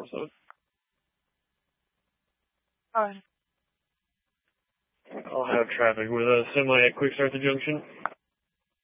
north-south. Alright. I'll have traffic with a semi at Quick Start the junction.